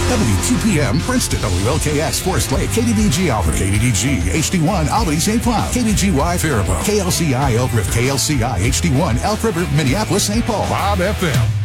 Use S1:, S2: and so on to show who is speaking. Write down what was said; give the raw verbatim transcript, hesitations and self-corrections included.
S1: W Q P M, Princeton. W L K X, Forest Lake. K D D G, Alfred. K D D G, H D one, Albany, Saint Cloud. K D G Y, Faribault. K L C I, Elk River. K L C I, H D one, Elk River, Minneapolis, Saint Paul.
S2: Bob F M.